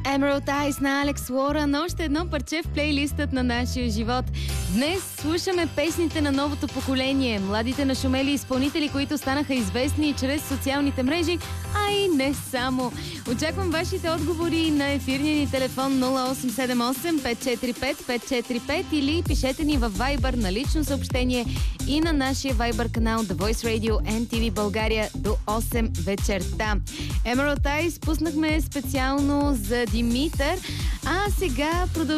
Emerald Eyes на Алекс Лоран, още едно парче в плейлистът на нашия живот. Днес слушаме песните на новото поколение, младите нашумели изпълнители, които станаха известни чрез социалните мрежи, а и не само. Очаквам вашите отговори на ефирния ни телефон 0878 545 545 или пишете ни във Viber на лично съобщение и на нашия Viber канал The Voice Radio NTV България до 8 вечерта. Emerald Eyes пуснахме специално за Димитър, а сега продължаваме